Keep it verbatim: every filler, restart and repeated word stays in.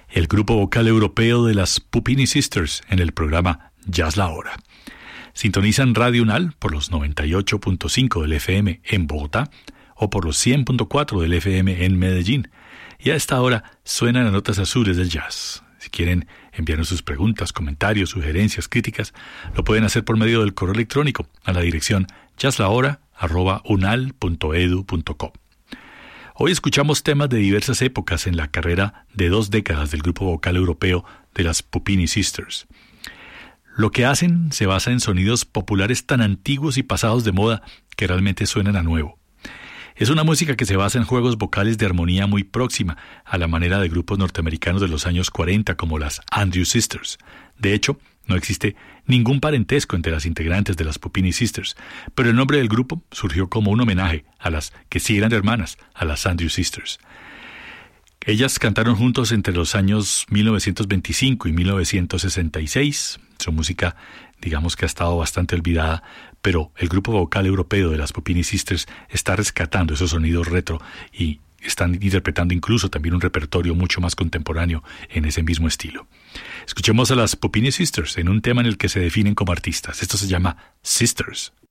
el grupo vocal europeo de las Puppini Sisters en el programa Jazz La Hora. Sintonizan Radio Unal por los noventa y ocho punto cinco del F M en Bogotá o por los cien punto cuatro del F M en Medellín. Y a esta hora suenan las notas azules del jazz. Si quieren enviarnos sus preguntas, comentarios, sugerencias, críticas, lo pueden hacer por medio del correo electrónico a la dirección jazzlahora arroba unal punto edu punto co. Hoy escuchamos temas de diversas épocas en la carrera de dos décadas del grupo vocal europeo de las Puppini Sisters. Lo que hacen se basa en sonidos populares tan antiguos y pasados de moda que realmente suenan a nuevo. Es una música que se basa en juegos vocales de armonía muy próxima a la manera de grupos norteamericanos de los años cuarenta como las Andrews Sisters. De hecho, no existe ningún parentesco entre las integrantes de las Puppini Sisters, pero el nombre del grupo surgió como un homenaje a las que sí eran hermanas, a las Andrews Sisters. Ellas cantaron juntos entre los años mil novecientos veinticinco y mil novecientos sesenta y seis. Su música, digamos que ha estado bastante olvidada, pero el grupo vocal europeo de las Puppini Sisters está rescatando esos sonidos retro y están interpretando incluso también un repertorio mucho más contemporáneo en ese mismo estilo. Escuchemos a las Puppini Sisters en un tema en el que se definen como artistas. Esto se llama Sisters.